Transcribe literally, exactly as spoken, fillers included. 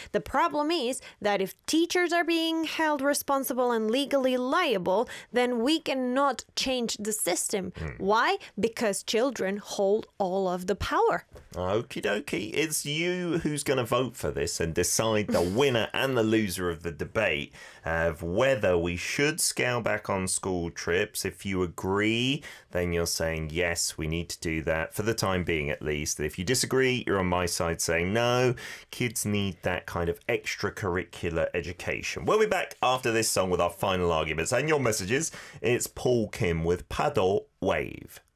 The problem is that if teachers are being held responsible and legally liable, then we cannot change the system. Mm. Why? Because children hold all of the power. Okie dokie. It's you who's going to vote for this and decide the winner and the loser of the debate of whether we should scale back on school trips. If you agree, then you're saying yes, we need to do that for the time being at least. If you disagree, you're on my side saying no, kids need that kind of extracurricular education. We'll be back after this song with our final arguments and your messages. It's Paul Kim with Paddle Wave.